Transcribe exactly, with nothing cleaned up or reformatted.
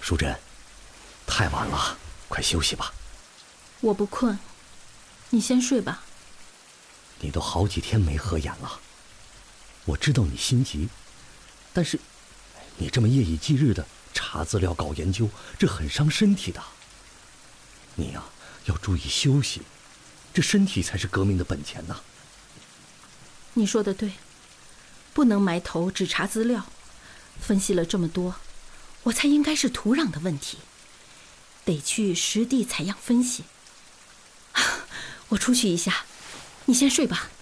淑珍，太晚了，快休息吧。 我不困，你先睡吧。 你都好几天没合眼了，我知道你心急，但是你这么夜以继日的查资料搞研究，这很伤身体的。你呀、啊，要注意休息，这身体才是革命的本钱呐。 你说的对，不能埋头只查资料，分析了这么多，我猜应该是土壤的问题，得去实地采样分析。我出去一下，你先睡吧。